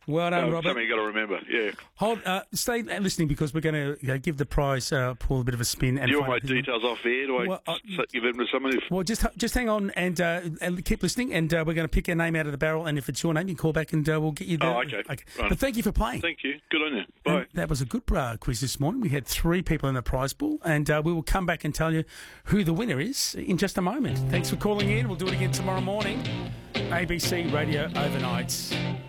Well done, Robert. Something you got to remember. Yeah. Hold, stay listening because we're going to give the prize pool a bit of a spin. And Do you want find my out who- details off air? Do I give them to someone? Well, just hang on and keep listening, and we're going to pick a name out of the barrel, and if it's your name, you call back and we'll get you there. Oh, okay. Right. But thank you for playing. Thank you. Good on you. Bye. And that was a good quiz this morning. We had 3 people in the prize pool, and we will come back and tell you who the winner is in just a moment. Thanks for calling in. We'll do it again tomorrow morning. ABC Radio Overnights.